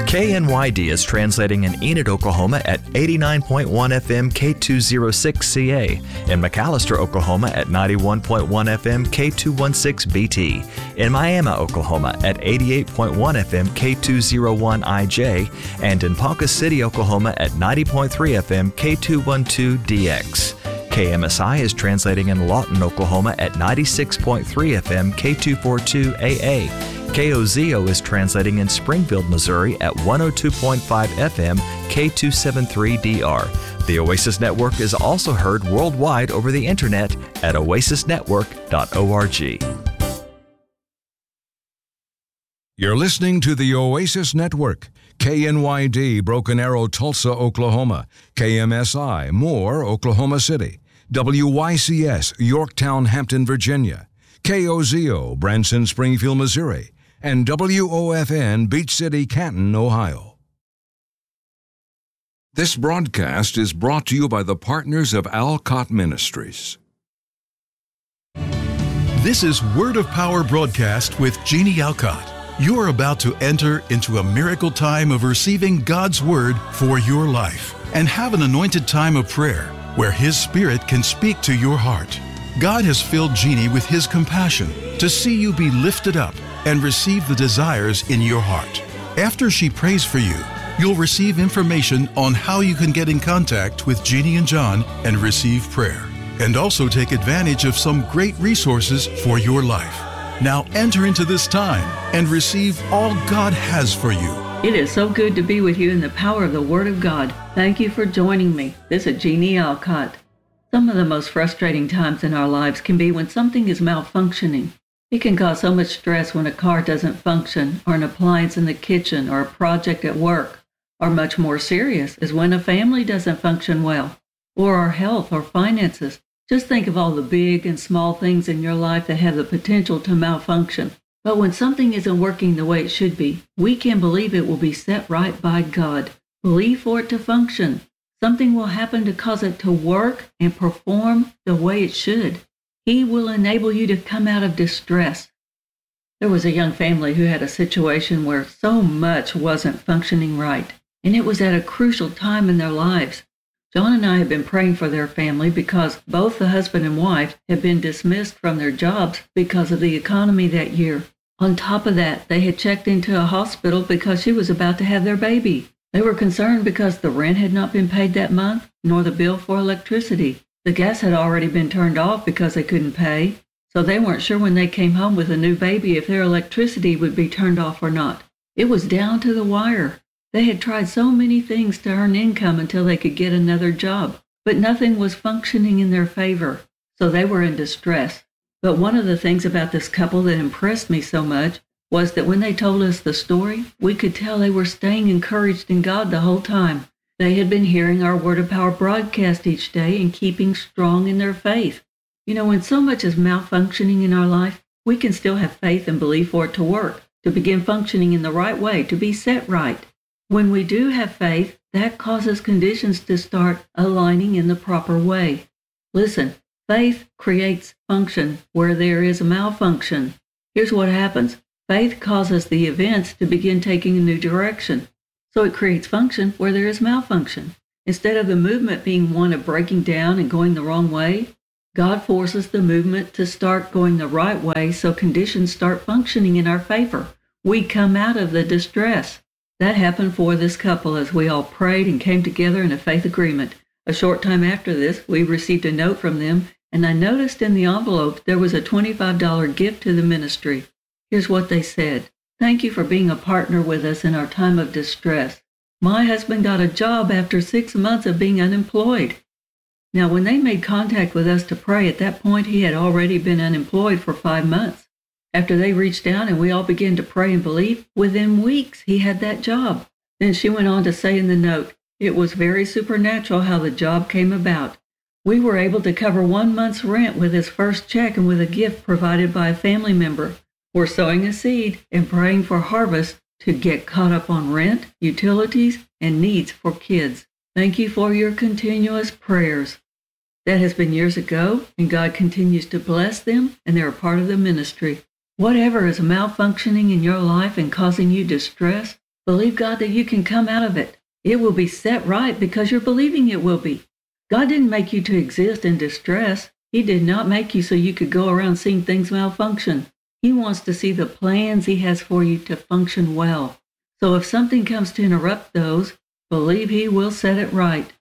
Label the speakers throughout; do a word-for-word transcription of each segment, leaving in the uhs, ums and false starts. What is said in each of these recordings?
Speaker 1: K N Y D is translating in Enid, Oklahoma at eighty-nine point one F M K two oh six C A, in McAllister, Oklahoma at ninety-one point one F M K two sixteen B T, in Miami, Oklahoma at eighty-eight point one F M K two oh one I J, and in Ponca City, Oklahoma at ninety point three F M K two twelve D X. K M S I is translating in Lawton, Oklahoma at ninety-six point three F M K two forty-two A A. K O Z O is translating in Springfield, Missouri at one oh two point five F M K two seventy-three D R. The Oasis Network is also heard worldwide over the internet at oasis network dot org.
Speaker 2: You're listening to the Oasis Network. K N Y D, Broken Arrow, Tulsa, Oklahoma. K M S I, Moore, Oklahoma City. W Y C S, Yorktown, Hampton, Virginia. K O Z O, Branson, Springfield, Missouri. And W O F N, Beach City, Canton, Ohio. This broadcast is brought to you by the partners of Alcott Ministries.
Speaker 3: This is Word of Power broadcast with Jeannie Alcott. You're about to enter into a miracle time of receiving God's Word for your life and have an anointed time of prayer where His Spirit can speak to your heart. God has filled Jeannie with His compassion to see you be lifted up and receive the desires in your heart. After she prays for you, you'll receive information on how you can get in contact with Jeannie and John and receive prayer, and also take advantage of some great resources for your life. Now enter into this time and receive all God has for you.
Speaker 4: It is so good to be with you in the power of the Word of God. Thank you for joining me. This is Jeannie Alcott. Some of the most frustrating times in our lives can be when something is malfunctioning. It can cause so much stress when a car doesn't function, or an appliance in the kitchen, or a project at work. Or much more serious is when a family doesn't function well, or our health or finances. Just think of all the big and small things in your life that have the potential to malfunction. But when something isn't working the way it should be, we can believe it will be set right by God. Believe for it to function. Something will happen to cause it to work and perform the way it should. He will enable you to come out of distress. There was a young family who had a situation where so much wasn't functioning right, and it was at a crucial time in their lives. John and I have been praying for their family because both the husband and wife had been dismissed from their jobs because of the economy that year. On top of that, they had checked into a hospital because she was about to have their baby. They were concerned because the rent had not been paid that month, nor the bill for electricity. The gas had already been turned off because they couldn't pay, so they weren't sure when they came home with a new baby if their electricity would be turned off or not. It was down to the wire. They had tried so many things to earn income until they could get another job, but nothing was functioning in their favor, so they were in distress. But one of the things about this couple that impressed me so much was that when they told us the story, we could tell they were staying encouraged in God the whole time. They had been hearing our Word of Power broadcast each day and keeping strong in their faith. You know, when so much is malfunctioning in our life, we can still have faith and believe for it to work, to begin functioning in the right way, to be set right. When we do have faith, that causes conditions to start aligning in the proper way. Listen, faith creates function where there is a malfunction. Here's what happens. Faith causes the events to begin taking a new direction. So it creates function where there is malfunction. Instead of the movement being one of breaking down and going the wrong way, God forces the movement to start going the right way so conditions start functioning in our favor. We come out of the distress. That happened for this couple as we all prayed and came together in a faith agreement. A short time after this, we received a note from them, and I noticed in the envelope there was a twenty-five dollars gift to the ministry. Here's what they said. Thank you for being a partner with us in our time of distress. My husband got a job after six months of being unemployed. Now, when they made contact with us to pray, at that point he had already been unemployed for five months. After they reached out and we all began to pray and believe, within weeks he had that job. Then she went on to say in the note, it was very supernatural how the job came about. We were able to cover one month's rent with his first check and with a gift provided by a family member. We're sowing a seed and praying for harvest to get caught up on rent, utilities, and needs for kids. Thank you for your continuous prayers. That has been years ago, and God continues to bless them, and they're a part of the ministry. Whatever is malfunctioning in your life and causing you distress, Believe God that you can come out of it. It will be set right because you're believing it will be. God didn't make you to exist in distress. He did not make you so you could go around seeing things malfunction. He wants to see the plans He has for you to function well. So if something comes to interrupt those, believe He will set it right.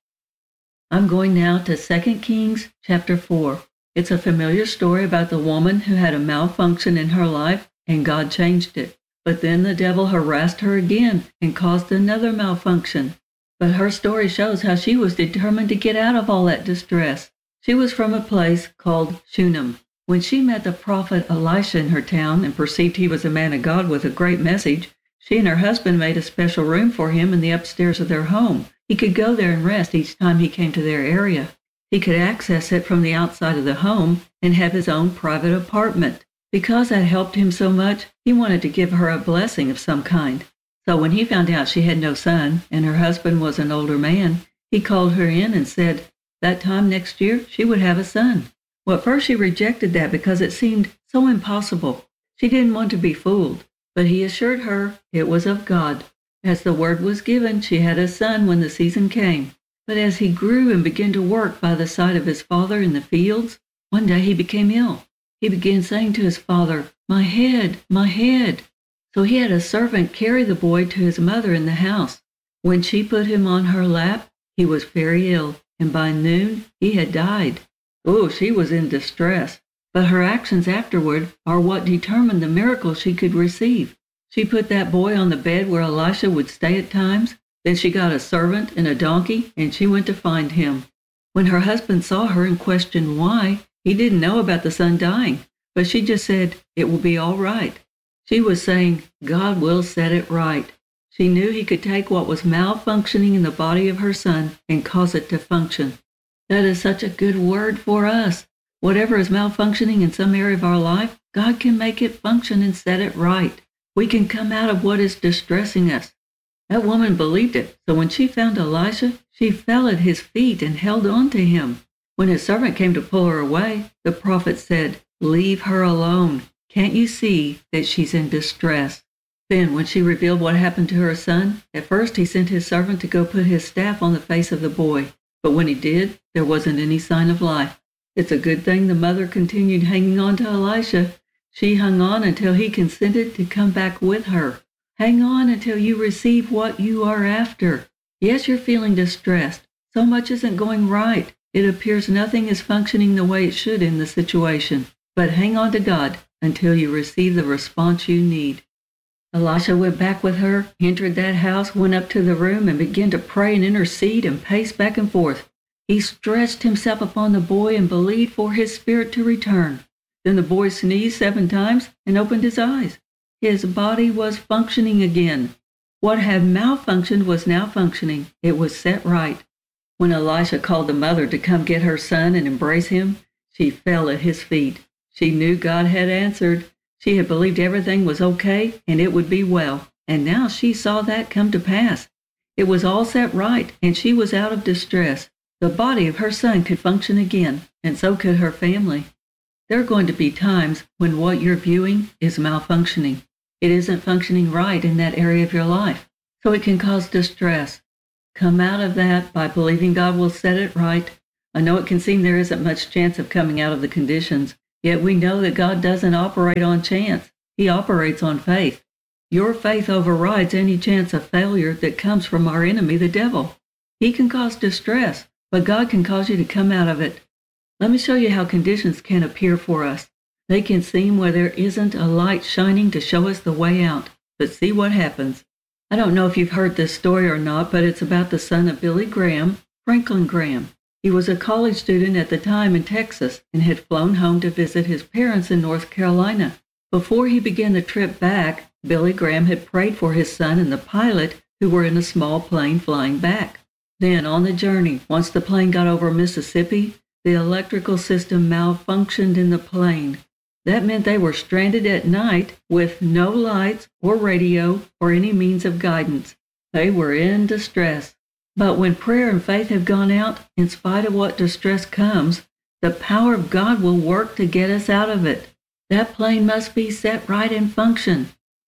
Speaker 4: I'm going now to Second Kings chapter four. It's a familiar story about the woman who had a malfunction in her life and God changed it. But then the devil harassed her again and caused another malfunction. But her story shows how she was determined to get out of all that distress. She was from a place called Shunem. When she met the prophet Elisha in her town and perceived he was a man of God with a great message, she and her husband made a special room for him in the upstairs of their home. He could go there and rest each time he came to their area. He could access it from the outside of the home and have his own private apartment. Because that helped him so much, he wanted to give her a blessing of some kind. So when he found out she had no son and her husband was an older man, he called her in and said that time next year she would have a son. Well, at first she rejected that because it seemed so impossible. She didn't want to be fooled, but he assured her it was of God. As the word was given, she had a son when the season came. But as he grew and began to work by the side of his father in the fields, one day he became ill. He began saying to his father, "My head, my head." So he had a servant carry the boy to his mother in the house. When she put him on her lap, he was very ill, and by noon he had died. Oh, she was in distress. But her actions afterward are what determined the miracle she could receive. She put that boy on the bed where Elisha would stay at times. Then she got a servant and a donkey, and she went to find him. When her husband saw her and questioned why, he didn't know about the son dying, but she just said, "It will be all right." She was saying, God will set it right. She knew He could take what was malfunctioning in the body of her son and cause it to function. That is such a good word for us. Whatever is malfunctioning in some area of our life, God can make it function and set it right. We can come out of what is distressing us. That woman believed it, so when she found Elisha, she fell at his feet and held on to him. When his servant came to pull her away, the prophet said, "Leave her alone. Can't you see that she's in distress?" Then, when she revealed what happened to her son, at first he sent his servant to go put his staff on the face of the boy. But when he did, there wasn't any sign of life. It's a good thing the mother continued hanging on to Elisha. She hung on until he consented to come back with her. Hang on until you receive what you are after. Yes, you're feeling distressed. So much isn't going right. It appears nothing is functioning the way it should in the situation. But hang on to God until you receive the response you need. Elisha went back with her, entered that house, went up to the room, and began to pray and intercede and pace back and forth. He stretched himself upon the boy and believed for his spirit to return. Then the boy sneezed seven times and opened his eyes. His body was functioning again. What had malfunctioned was now functioning. It was set right. When Elisha called the mother to come get her son and embrace him, she fell at his feet. She knew God had answered. She had believed everything was okay and it would be well. And now she saw that come to pass. It was all set right and she was out of distress. The body of her son could function again, and so could her family. There are going to be times when what you're viewing is malfunctioning. It isn't functioning right in that area of your life, so it can cause distress. Come out of that by believing God will set it right. I know it can seem there isn't much chance of coming out of the conditions, yet we know that God doesn't operate on chance. He operates on faith. Your faith overrides any chance of failure that comes from our enemy, the devil. He can cause distress, but God can cause you to come out of it. Let me show you how conditions can appear for us. They can seem where there isn't a light shining to show us the way out. But see what happens. I don't know if you've heard this story or not, but it's about the son of Billy Graham, Franklin Graham. He was a college student at the time in Texas and had flown home to visit his parents in North Carolina. Before he began the trip back, Billy Graham had prayed for his son and the pilot, who were in a small plane flying back. Then, on the journey, once the plane got over Mississippi, the electrical system malfunctioned in the plane. That meant they were stranded at night with no lights or radio or any means of guidance. They were in distress. But when prayer and faith have gone out, in spite of what distress comes, the power of God will work to get us out of it. That plane must be set right and function.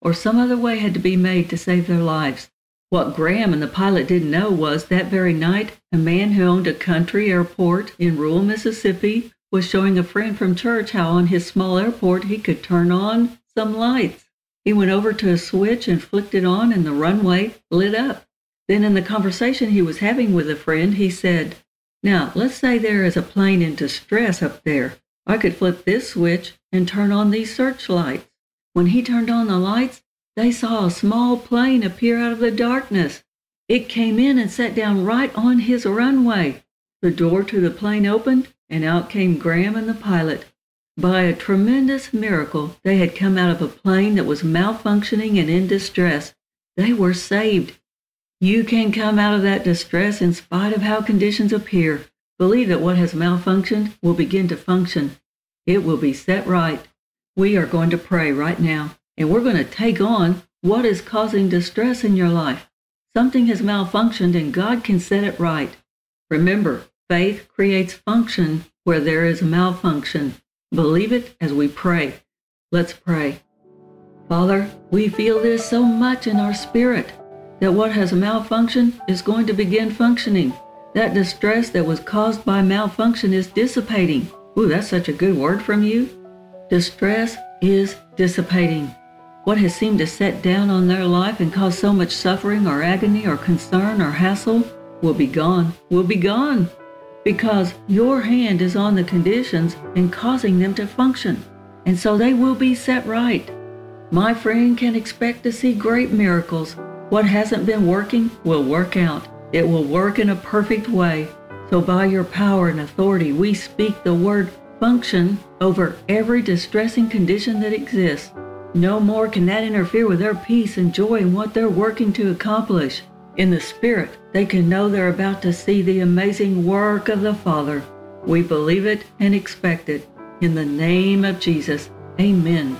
Speaker 4: or some other way had to be made to save their lives. What Graham and the pilot didn't know was that very night, a man who owned a country airport in rural Mississippi was showing a friend from church how on his small airport he could turn on some lights. He went over to a switch and flicked it on, and the runway lit up. Then in the conversation he was having with a friend, he said, "Now, let's say there is a plane in distress up there. I could flip this switch and turn on these searchlights." When he turned on the lights, they saw a small plane appear out of the darkness. It came in and sat down right on his runway. The door to the plane opened, and out came Graham and the pilot. By a tremendous miracle, they had come out of a plane that was malfunctioning and in distress. They were saved. You can come out of that distress in spite of how conditions appear. Believe that what has malfunctioned will begin to function. It will be set right. We are going to pray right now, and we're going to take on what is causing distress in your life. Something has malfunctioned, and God can set it right. Remember, faith creates function where there is malfunction. Believe it as we pray. Let's pray. Father, we feel this so much in our spirit, that what has malfunctioned is going to begin functioning. That distress that was caused by malfunction is dissipating. Ooh, that's such a good word from you. Distress is dissipating. What has seemed to set down on their life and cause so much suffering or agony or concern or hassle will be gone, will be gone, because your hand is on the conditions and causing them to function, and so they will be set right. My friend can expect to see great miracles. What hasn't been working will work out. It will work in a perfect way. So by your power and authority, we speak the word function over every distressing condition that exists. No more can that interfere with their peace and joy in what they're working to accomplish. In the Spirit, they can know they're about to see the amazing work of the Father. We believe it and expect it. In the name of Jesus, amen.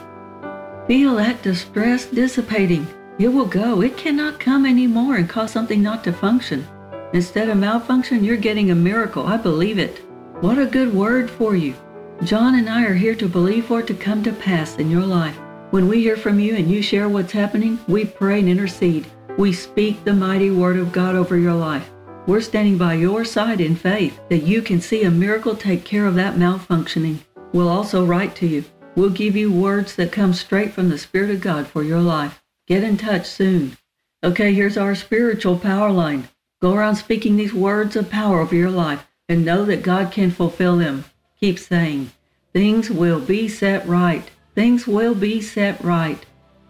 Speaker 4: Feel that distress dissipating. It will go. It cannot come anymore and cause something not to function. Instead of malfunction, you're getting a miracle. I believe it. What a good word for you. John and I are here to believe for it to come to pass in your life. When we hear from you and you share what's happening, we pray and intercede. We speak the mighty word of God over your life. We're standing by your side in faith that you can see a miracle take care of that malfunctioning. We'll also write to you. We'll give you words that come straight from the Spirit of God for your life. Get in touch soon. Okay, here's our spiritual power line. Go around speaking these words of power over your life and know that God can fulfill them. Keep saying, things will be set right. Things will be set right.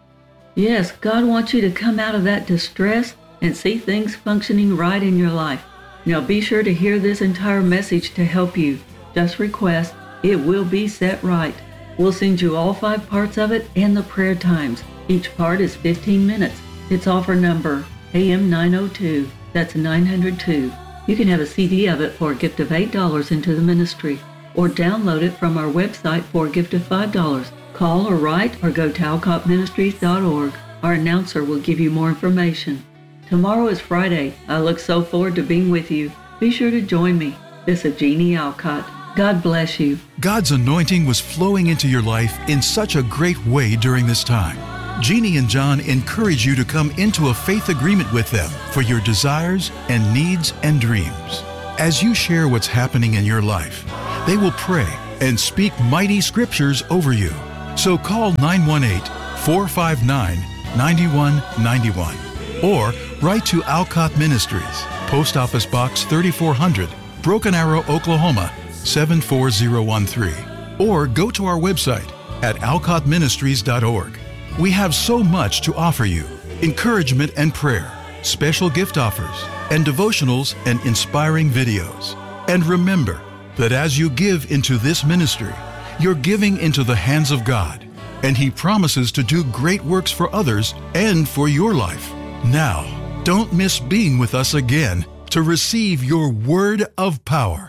Speaker 4: Yes, God wants you to come out of that distress and see things functioning right in your life. Now be sure to hear this entire message to help you. Just request, it will be set right. We'll send you all five parts of it and the prayer times. Each part is fifteen minutes. It's offer number A M nine oh two. That's nine hundred two. You can have a C D of it for a gift of eight dollars into the ministry, or download it from our website for a gift of five dollars. Call or write or go to alcott ministries dot org. Our announcer will give you more information. Tomorrow is Friday. I look so forward to being with you. Be sure to join me. This is Jeannie Alcott. God bless you.
Speaker 3: God's anointing was flowing into your life in such a great way during this time. Jeannie and John encourage you to come into a faith agreement with them for your desires and needs and dreams. As you share what's happening in your life, they will pray and speak mighty scriptures over you. So call nine one eight, four five nine, nine one nine one or write to Alcott Ministries, Post Office Box thirty-four hundred, Broken Arrow, Oklahoma seven four zero one three, or go to our website at alcott ministries dot org. We have so much to offer you: encouragement and prayer, special gift offers, and devotionals and inspiring videos. And remember that as you give into this ministry, you're giving into the hands of God, and He promises to do great works for others and for your life. Now, don't miss being with us again to receive your word of power.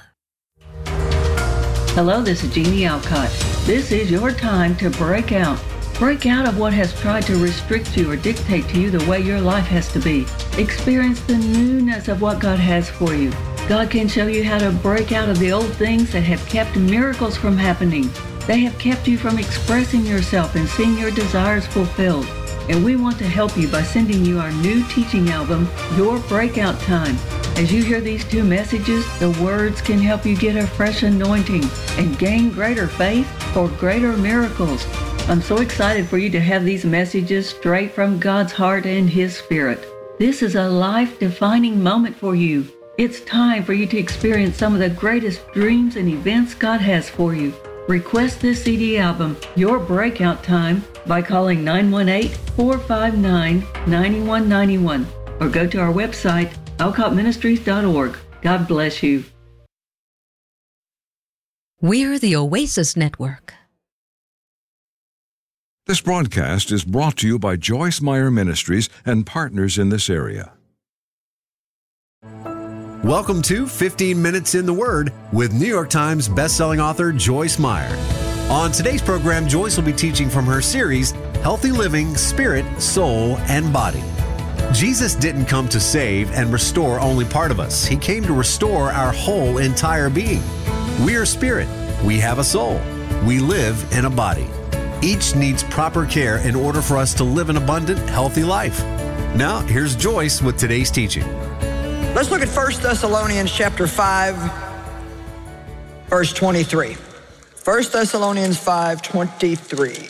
Speaker 4: Hello, this is Jeannie Alcott. This is your time to break out. Break out of what has tried to restrict you or dictate to you the way your life has to be. Experience the newness of what God has for you. God can show you how to break out of the old things that have kept miracles from happening. They have kept you from expressing yourself and seeing your desires fulfilled. and we want to help you by sending you our new teaching album, Your Breakout Time. As you hear these two messages, the words can help you get a fresh anointing and gain greater faith for greater miracles. I'm so excited for you to have these messages straight from God's heart and His Spirit. This is a life-defining moment for you. It's time for you to experience some of the greatest dreams and events God has for you. Request this C D album, Your Breakout Time, by calling nine one eight, four five nine, nine one nine one or go to our website, alcott ministries dot org. God bless you.
Speaker 5: We're the Oasis Network.
Speaker 2: This broadcast is brought to you by Joyce Meyer Ministries and partners in this area.
Speaker 6: Welcome to fifteen minutes in the Word with New York Times bestselling author Joyce Meyer. On today's program, Joyce will be teaching from her series, Healthy Living, Spirit, Soul, and Body. Jesus didn't come to save and restore only part of us. He came to restore our whole entire being. We are spirit. We have a soul. We live in a body. Each needs proper care in order for us to live an abundant, healthy life. Now, here's Joyce with today's teaching.
Speaker 7: Let's look at First Thessalonians chapter five, verse twenty-three. First Thessalonians five, twenty-three.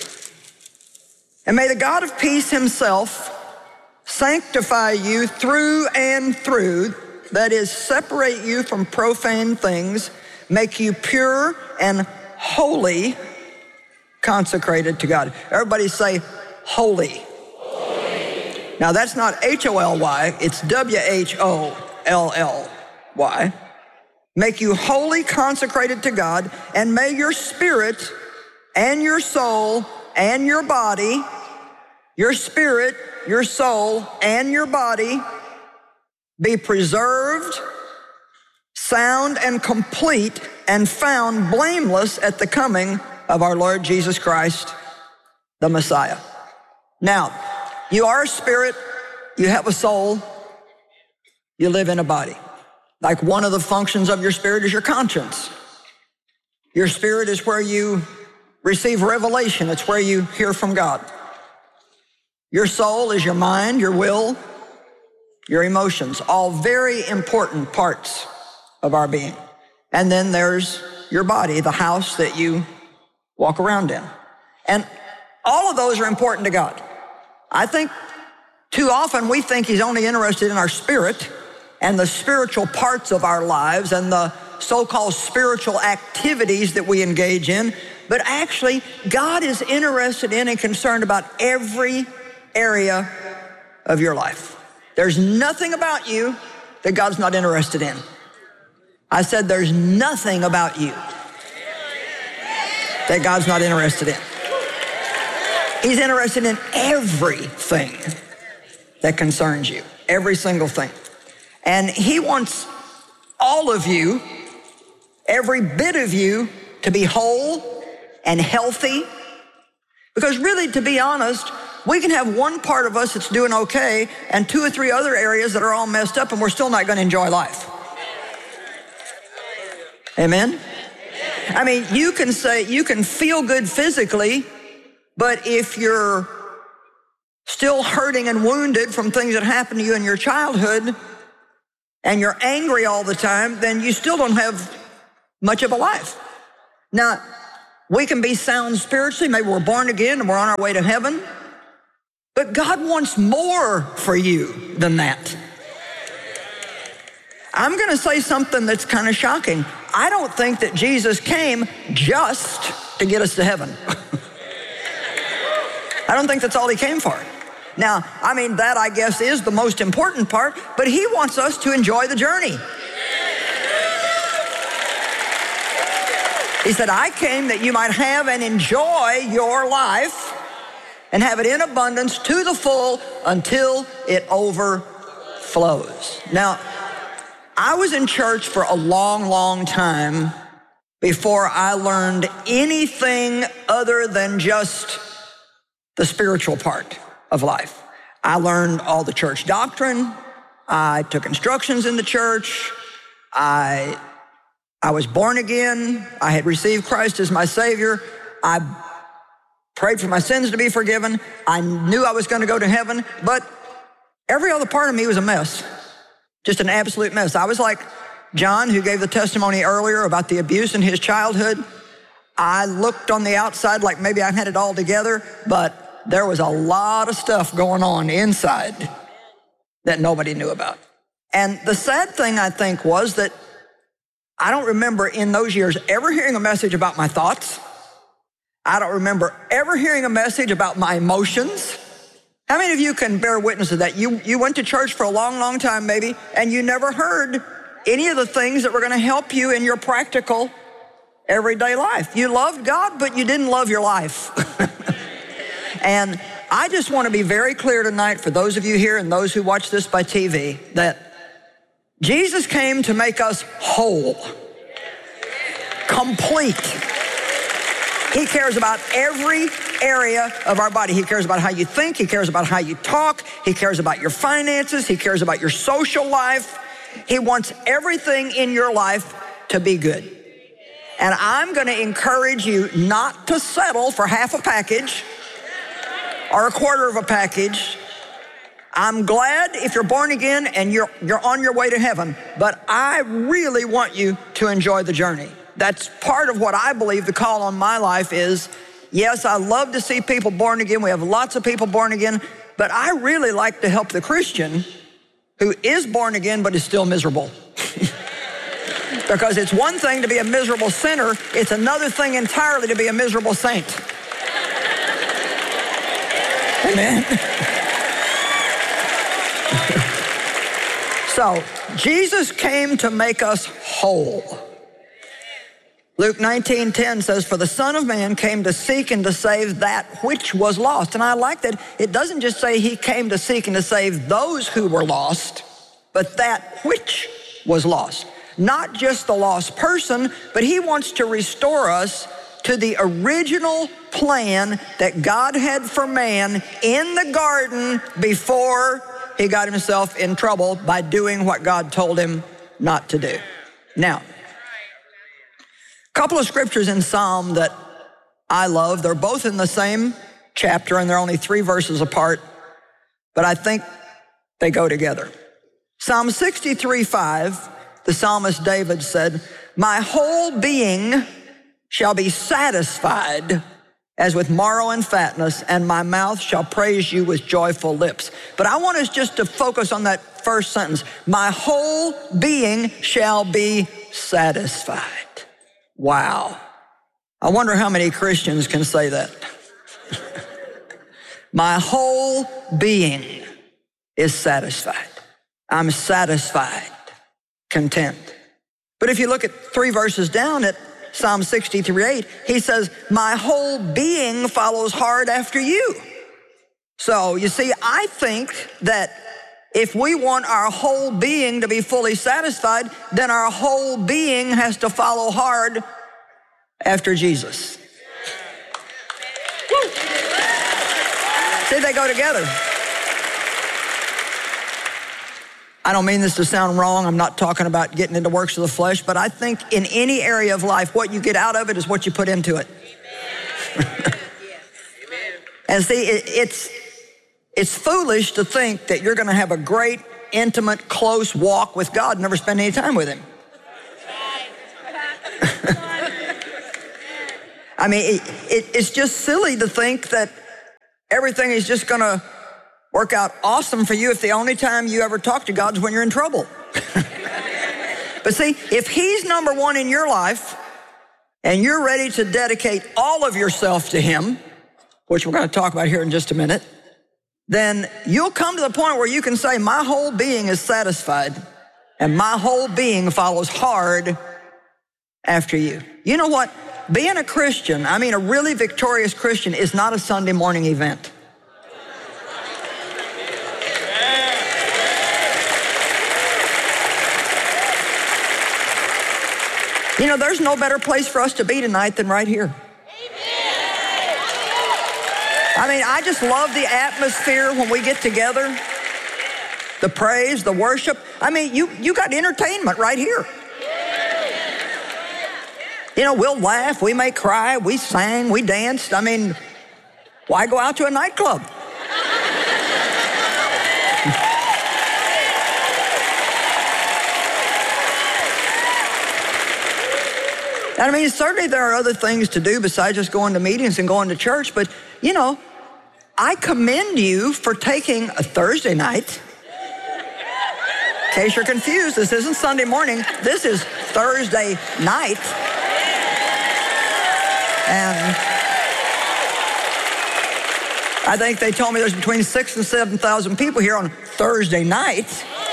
Speaker 7: And may the God of peace himself sanctify you through and through, that is, separate you from profane things, make you pure and holy, consecrated to God. Everybody say, holy. Holy. Now that's not H O L Y, it's W H O L L Y. Make you wholly consecrated to God, and may your spirit and your soul and your body, your spirit, your soul, and your body be preserved, sound and complete, and found blameless at the coming of our Lord Jesus Christ, the Messiah. Now, you are a spirit, you have a soul, you live in a body. Like one of the functions of your spirit is your conscience. Your spirit is where you receive revelation. It's where you hear from God. Your soul is your mind, your will, your emotions, all very important parts of our being. And then there's your body, the house that you walk around in. And all of those are important to God. I think too often we think He's only interested in our spirit and the spiritual parts of our lives and the so-called spiritual activities that we engage in. But actually, God is interested in and concerned about every area of your life. There's nothing about you that God's not interested in. I said there's nothing about you that God's not interested in. He's interested in everything that concerns you, every single thing. And He wants all of you, every bit of you, to be whole and healthy. Because really, to be honest, we can have one part of us that's doing okay and two or three other areas that are all messed up, and we're still not going to enjoy life. Amen? I mean, you can say, you can feel good physically, but if you're still hurting and wounded from things that happened to you in your childhood, and you're angry all the time, then you still don't have much of a life. Now, we can be sound spiritually. Maybe we're born again and we're on our way to heaven. But God wants more for you than that. I'm going to say something that's kind of shocking. I don't think that Jesus came just to get us to heaven. I don't think that's all He came for. Now, I mean, that I guess is the most important part, but He wants us to enjoy the journey. He said, I came that you might have and enjoy your life and have it in abundance to the full until it overflows. Now, I was in church for a long, long time before I learned anything other than just the spiritual part of life. I learned all the church doctrine. I took instructions in the church. I, I was born again. I had received Christ as my Savior. I prayed for my sins to be forgiven. I knew I was going to go to heaven, but every other part of me was a mess, just an absolute mess. I was like John, who gave the testimony earlier about the abuse in his childhood. I looked on the outside like maybe I had it all together, but there was a lot of stuff going on inside that nobody knew about. And the sad thing, I think, was that I don't remember in those years ever hearing a message about my thoughts. I don't remember ever hearing a message about my emotions. How many of you can bear witness to that? You, you went to church for a long, long time maybe, and you never heard any of the things that were going to help you in your practical everyday life. You loved God, but you didn't love your life. And I just want to be very clear tonight for those of you here and those who watch this by T V that Jesus came to make us whole, complete. He cares about every area of our body. He cares about how you think. He cares about how you talk. He cares about your finances. He cares about your social life. He wants everything in your life to be good. And I'm going to encourage you not to settle for half a package or a quarter of a package. I'm glad if you're born again and you're, you're on your way to heaven, but I really want you to enjoy the journey. That's part of what I believe the call on my life is. Yes, I love to see people born again. We have lots of people born again, but I really like to help the Christian who is born again but is still miserable. Because it's one thing to be a miserable sinner, it's another thing entirely to be a miserable saint. Amen. So, Jesus came to make us whole. Luke nineteen ten says, "For the Son of Man came to seek and to save that which was lost." And I like that it doesn't just say he came to seek and to save those who were lost, but that which was lost. Not just the lost person, but he wants to restore us to the original plan that God had for man in the garden before he got himself in trouble by doing what God told him not to do. Now, a couple of scriptures in Psalm that I love. They're both in the same chapter and they're only three verses apart, but I think they go together. Psalm sixty-three five, the psalmist David said, "My whole being shall be satisfied as with marrow and fatness, and my mouth shall praise you with joyful lips." But I want us just to focus on that first sentence. My whole being shall be satisfied. Wow. I wonder how many Christians can say that. My whole being is satisfied. I'm satisfied, content. But if you look at three verses down at Psalm sixty-three eight, he says, "My whole being follows hard after you." So you see, I think that if we want our whole being to be fully satisfied, then our whole being has to follow hard after Jesus. Woo. See, they go together. I don't mean this to sound wrong. I'm not talking about getting into works of the flesh, but I think in any area of life, what you get out of it is what you put into it. And see, it, it's, it's foolish to think that you're going to have a great, intimate, close walk with God and never spend any time with him. I mean, it, it, it's just silly to think that everything is just going to work out awesome for you if the only time you ever talk to God is when you're in trouble. But see, if he's number one in your life and you're ready to dedicate all of yourself to him, which we're going to talk about here in just a minute, then you'll come to the point where you can say, my whole being is satisfied and my whole being follows hard after you. You know what? Being a Christian, I mean a really victorious Christian, is not a Sunday morning event. You know, there's no better place for us to be tonight than right here. I mean, I just love the atmosphere when we get together. The praise, the worship. I mean, you, you got entertainment right here. You know, we'll laugh, we may cry, we sang, we danced. I mean, Why go out to a nightclub? And I mean, certainly there are other things to do besides just going to meetings and going to church, but you know, I commend you for taking a Thursday night. In case you're confused, this isn't Sunday morning, this is Thursday night. And I think they told me there's between six and seven thousand people here on Thursday night.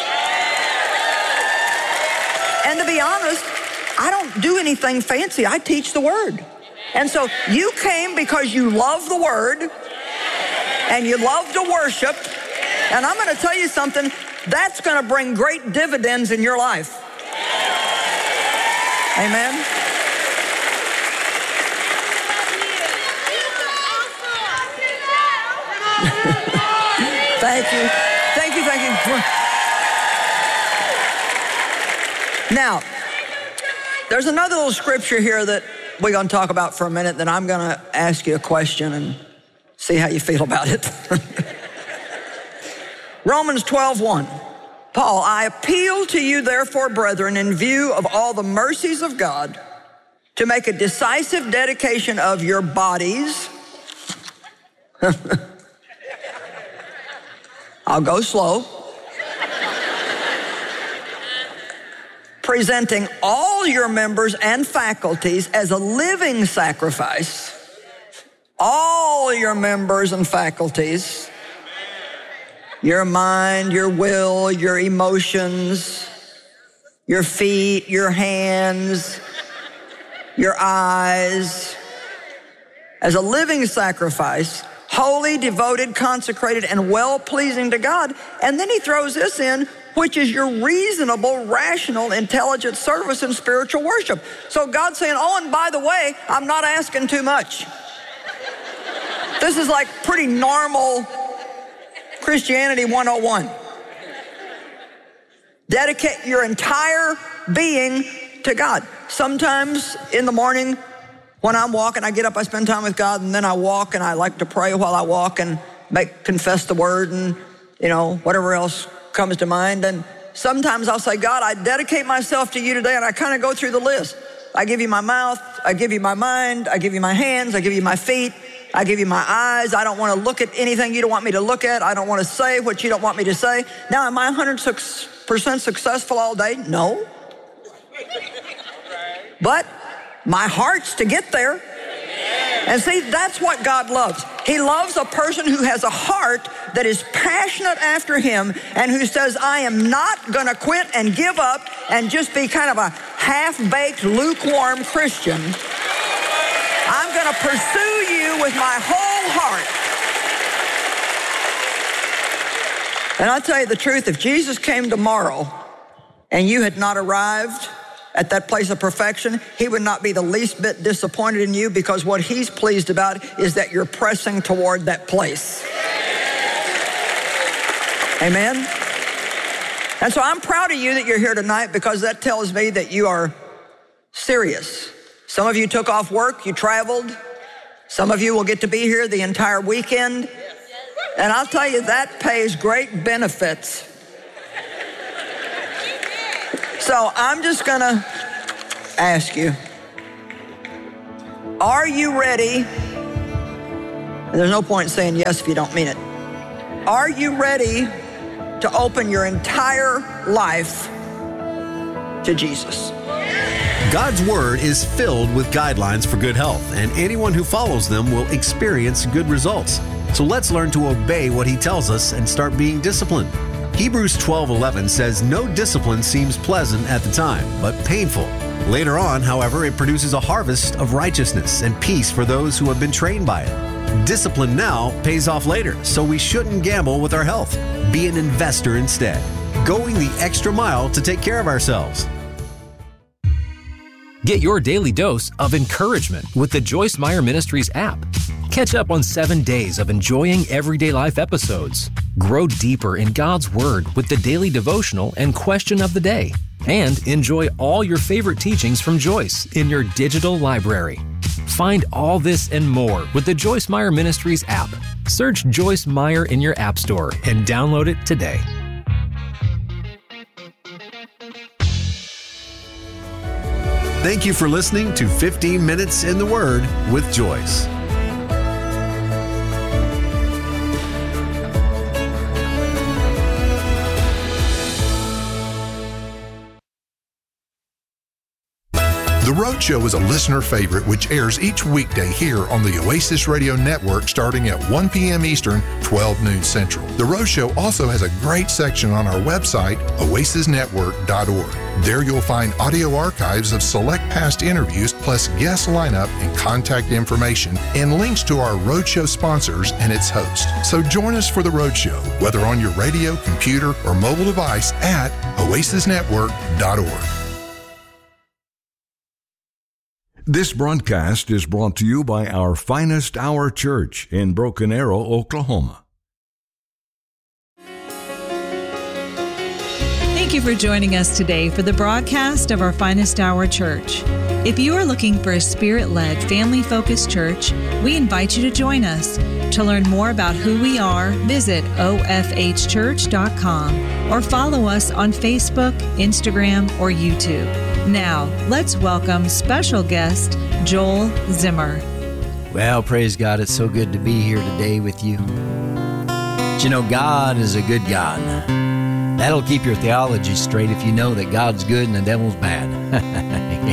Speaker 7: And to be honest, I don't do anything fancy. I teach the Word. And so you came because you love the Word and you love to worship. And I'm going to tell you something, that's going to bring great dividends in your life. Amen. Thank you. Thank you, thank you. Now, there's another little scripture here that we're going to talk about for a minute, then I'm going to ask you a question and see how you feel about it. Romans twelve one. Paul, I appeal to you, therefore, brethren, in view of all the mercies of God, to make a decisive dedication of your bodies. I'll go slow. Presenting all your members and faculties as a living sacrifice. All your members and faculties. Your mind, your will, your emotions, your feet, your hands, your eyes, as a living sacrifice, holy, devoted, consecrated, and well-pleasing to God. And then he throws this in, which is your reasonable, rational, intelligent service and spiritual worship. So God's saying, oh, and by the way, I'm not asking too much. This is like pretty normal Christianity one oh one. Dedicate your entire being to God. Sometimes in the morning when I'm walking, I get up, I spend time with God, and then I walk and I like to pray while I walk and make confess the word and, you know, whatever else comes to mind. And sometimes I'll say, God, I dedicate myself to you today, and I kind of go through the list. I give you my mouth, I give you my mind, I give you my hands, I give you my feet, I give you my eyes. I don't want to look at anything you don't want me to look at. I don't want to say what you don't want me to say. Now, am I one hundred percent successful all day? No. But my heart's to get there. And see, that's what God loves. He loves a person who has a heart that is passionate after him and who says, I am not going to quit and give up and just be kind of a half-baked, lukewarm Christian. I'm going to pursue you with my whole heart. And I'll tell you the truth, if Jesus came tomorrow and you had not arrived at that place of perfection, he would not be the least bit disappointed in you, because what he's pleased about is that you're pressing toward that place. Amen? And so I'm proud of you that you're here tonight, because that tells me that you are serious. Some of you took off work, you traveled. Some of you will get to be here the entire weekend. And I'll tell you, that pays great benefits. So I'm just gonna ask you, are you ready? And there's no point in saying yes if you don't mean it. Are you ready to open your entire life to Jesus?
Speaker 6: God's Word is filled with guidelines for good health, and anyone who follows them will experience good results. So let's learn to obey what He tells us and start being disciplined. Hebrews twelve eleven says, no discipline seems pleasant at the time, but painful. Later on, however, it produces a harvest of righteousness and peace for those who have been trained by it. Discipline now pays off later, so we shouldn't gamble with our health. Be an investor instead, going the extra mile to take care of ourselves.
Speaker 8: Get your daily dose of encouragement with the Joyce Meyer Ministries app. Catch up on seven days of enjoying everyday life episodes. Grow deeper in God's Word with the daily devotional and question of the day. And enjoy all your favorite teachings from Joyce in your digital library. Find all this and more with the Joyce Meyer Ministries app. Search Joyce Meyer in your app store and download it today.
Speaker 6: Thank you for listening to fifteen minutes in the Word with Joyce.
Speaker 9: The Road Show is a listener favorite which airs each weekday here on the Oasis Radio Network starting at one p.m. Eastern, twelve noon Central. The Road Show also has a great section on our website, oasis network dot org. There you'll find audio archives of select past interviews plus guest lineup and contact information and links to our Road Show sponsors and its host. So join us for The Road Show, whether on your radio, computer, or mobile device at oasis network dot org.
Speaker 2: This broadcast is brought to you by our Finest Hour Church in Broken Arrow, Oklahoma.
Speaker 10: Thank you for joining us today for the broadcast of our Finest Hour Church. If you are looking for a spirit-led, family-focused church, we invite you to join us. To learn more about who we are, visit o f h church dot com or follow us on Facebook, Instagram, or YouTube. Now, let's welcome special guest Joel Zimmer.
Speaker 11: Well, praise God. It's so good to be here today with you. But you know, God is a good God. That'll keep your theology straight if you know that God's good and the devil's bad.